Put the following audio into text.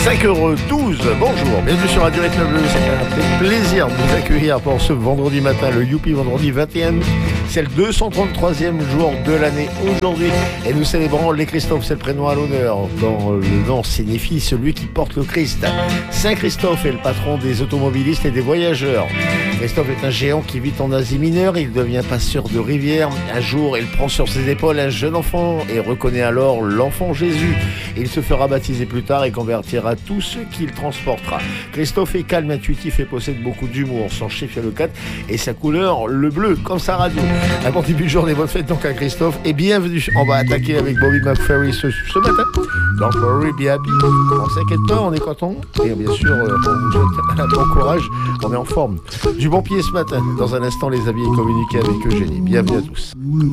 5h12, bonjour, bienvenue sur Radio Rythme Bleu, ça fait un plaisir de vous accueillir pour ce vendredi matin, le Youpi vendredi 21, c'est le 233e jour de l'année aujourd'hui et nous célébrons les Christophe, c'est le prénom à l'honneur, dans le nom signifie celui qui porte le Christ. Saint Christophe est le patron des automobilistes et des voyageurs. Christophe est un géant qui vit en Asie mineure, il devient passeur de rivière. Un jour, il prend sur ses épaules un jeune enfant et reconnaît alors l'enfant Jésus. Il se fera baptiser plus tard et convertira tous ceux qu'il transportera. Christophe est calme, intuitif et possède beaucoup d'humour. Son chef est le 4 et sa couleur le bleu, comme sa radio. Un bon début de journée, bonne fête donc à Christophe et bienvenue. On va attaquer avec Bobby McFerrin ce matin. Don't worry, be happy. On s'inquiète pas, on est content. Et bien sûr, on vous souhaite un bon courage, on est en forme. Du bon pied ce matin. Dans un instant, les amis et communiquer avec Eugénie. Bienvenue à tous.